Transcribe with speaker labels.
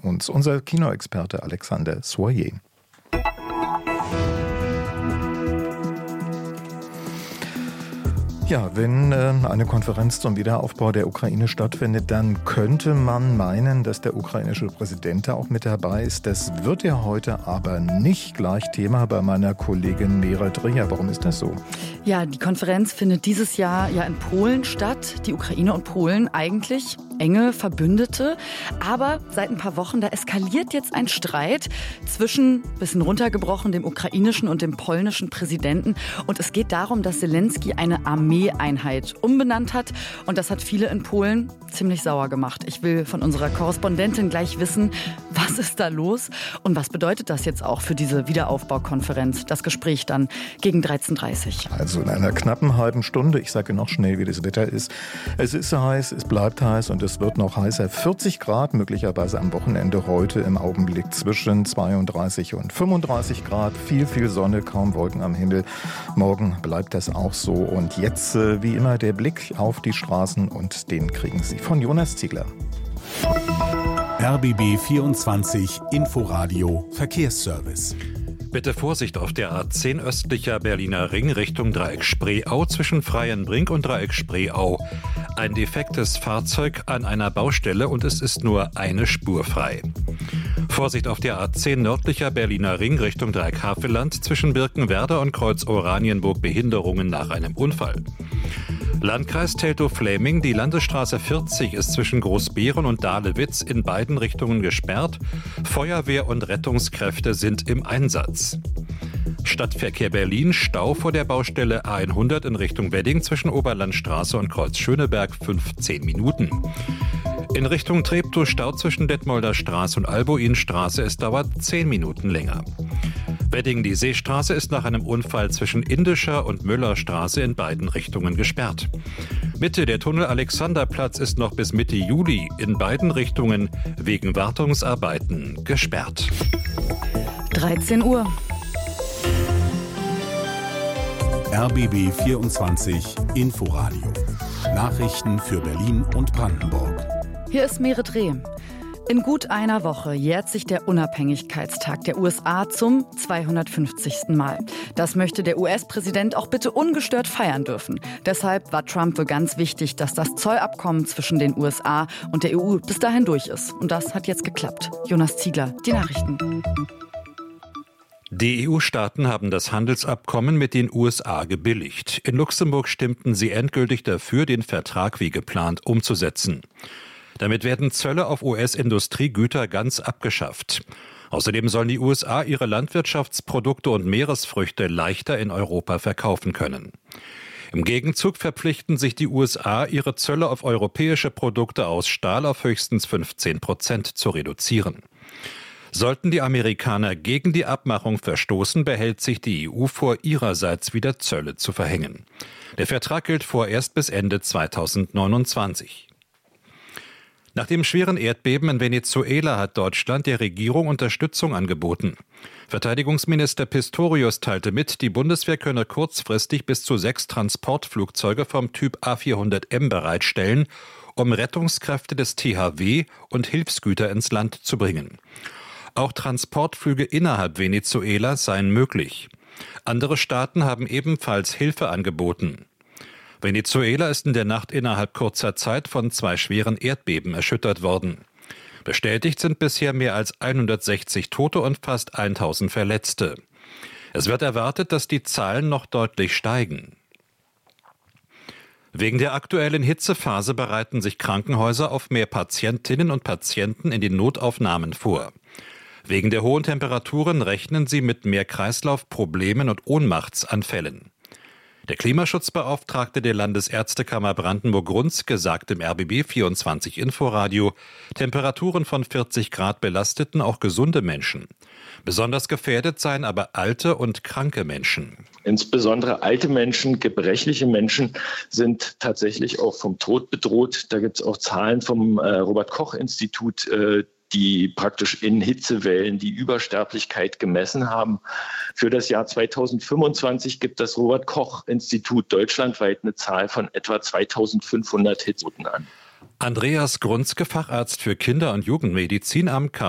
Speaker 1: uns unser Kinoexperte Alexander Soyer. Ja, wenn eine Konferenz zum Wiederaufbau der Ukraine stattfindet, dann könnte man meinen, dass der ukrainische Präsident da auch mit dabei ist. Das wird ja heute aber nicht gleich Thema bei meiner Kollegin Merit Dreher. Warum ist das so?
Speaker 2: Ja, die Konferenz findet dieses Jahr ja in Polen statt. Die Ukraine und Polen eigentlich enge Verbündete. Aber seit ein paar Wochen, da eskaliert jetzt ein Streit zwischen, bisschen runtergebrochen, dem ukrainischen und dem polnischen Präsidenten. Und es geht darum, dass Zelensky eine Armeeeinheit umbenannt hat. Und das hat viele in Polen ziemlich sauer gemacht. Ich will von unserer Korrespondentin gleich wissen, was ist da los? Und was bedeutet das jetzt auch für diese Wiederaufbaukonferenz? Das Gespräch dann gegen 13:30 Uhr.
Speaker 1: Also in einer knappen halben Stunde. Ich sage noch schnell, wie das Wetter ist. Es ist heiß, es bleibt heiß und es wird noch heißer. 40 Grad, möglicherweise am Wochenende heute im Augenblick zwischen 32 und 35 Grad. Viel Sonne, kaum Wolken am Himmel. Morgen bleibt das auch so. Und jetzt, wie immer, der Blick auf die Straßen und den kriegen Sie von Jonas Ziegler.
Speaker 3: RBB 24 Inforadio Verkehrsservice.
Speaker 4: Bitte Vorsicht auf der A10 östlicher Berliner Ring Richtung Dreieck Spreeau zwischen Freienbrink und Dreieck Spreeau. Ein defektes Fahrzeug an einer Baustelle und es ist nur eine Spur frei. Vorsicht auf der A10 nördlicher Berliner Ring Richtung Dreieck Havelland zwischen Birkenwerder und Kreuz Oranienburg Behinderungen nach einem Unfall. Landkreis Teltow-Fläming, die Landesstraße 40 ist zwischen Großbeeren und Dahlewitz in beiden Richtungen gesperrt. Feuerwehr und Rettungskräfte sind im Einsatz. Stadtverkehr Berlin, Stau vor der Baustelle A100 in Richtung Wedding zwischen Oberlandstraße und Kreuz Schöneberg 15 Minuten. In Richtung Treptow Stau zwischen Detmolder Straße und Albuinstraße, es dauert 10 Minuten länger. Wedding, die Seestraße ist nach einem Unfall zwischen Indischer und Müllerstraße in beiden Richtungen gesperrt. Mitte der Tunnel Alexanderplatz ist noch bis Mitte Juli in beiden Richtungen wegen Wartungsarbeiten gesperrt.
Speaker 2: 13 Uhr.
Speaker 3: RBB 24 Inforadio. Nachrichten für Berlin und Brandenburg.
Speaker 2: Hier ist Merit Reh. In gut einer Woche jährt sich der Unabhängigkeitstag der USA zum 250. Mal. Das möchte der US-Präsident auch bitte ungestört feiern dürfen. Deshalb war Trump wohl ganz wichtig, dass das Zollabkommen zwischen den USA und der EU bis dahin durch ist. Und das hat jetzt geklappt. Jonas Ziegler, die Nachrichten.
Speaker 4: Die EU-Staaten haben das Handelsabkommen mit den USA gebilligt. In Luxemburg stimmten sie endgültig dafür, den Vertrag wie geplant umzusetzen. Damit werden Zölle auf US-Industriegüter ganz abgeschafft. Außerdem sollen die USA ihre Landwirtschaftsprodukte und Meeresfrüchte leichter in Europa verkaufen können. Im Gegenzug verpflichten sich die USA, ihre Zölle auf europäische Produkte aus Stahl auf höchstens 15% zu reduzieren. Sollten die Amerikaner gegen die Abmachung verstoßen, behält sich die EU vor, ihrerseits wieder Zölle zu verhängen. Der Vertrag gilt vorerst bis Ende 2029. Nach dem schweren Erdbeben in Venezuela hat Deutschland der Regierung Unterstützung angeboten. Verteidigungsminister Pistorius teilte mit, die Bundeswehr könne kurzfristig bis zu 6 Transportflugzeuge vom Typ A400M bereitstellen, um Rettungskräfte des THW und Hilfsgüter ins Land zu bringen. Auch Transportflüge innerhalb Venezuelas seien möglich. Andere Staaten haben ebenfalls Hilfe angeboten. Venezuela ist in der Nacht innerhalb kurzer Zeit von 2 schweren Erdbeben erschüttert worden. Bestätigt sind bisher mehr als 160 Tote und fast 1000 Verletzte. Es wird erwartet, dass die Zahlen noch deutlich steigen. Wegen der aktuellen Hitzephase bereiten sich Krankenhäuser auf mehr Patientinnen und Patienten in den Notaufnahmen vor. Wegen der hohen Temperaturen rechnen sie mit mehr Kreislaufproblemen und Ohnmachtsanfällen. Der Klimaschutzbeauftragte der Landesärztekammer Brandenburg-Grunzke sagt im RBB 24 Inforadio, Temperaturen von 40 Grad belasteten auch gesunde Menschen. Besonders gefährdet seien aber alte und kranke Menschen.
Speaker 5: Insbesondere alte Menschen, gebrechliche Menschen sind tatsächlich auch vom Tod bedroht. Da gibt es auch Zahlen vom Robert-Koch-Institut, die praktisch in Hitzewellen die Übersterblichkeit gemessen haben. Für das Jahr 2025 gibt das Robert-Koch-Institut deutschlandweit eine Zahl von etwa 2500 Hitzetoten an.
Speaker 4: Andreas Grunzke, Facharzt für Kinder- und Jugendmedizin am